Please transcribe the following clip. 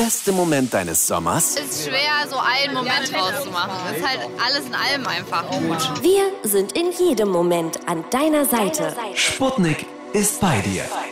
beste Moment deines Sommers? Ist schwer, so einen Moment rauszumachen. Ist halt alles in allem einfach gut. Wir sind in jedem Moment an deiner Seite. Sputnik ist bei dir.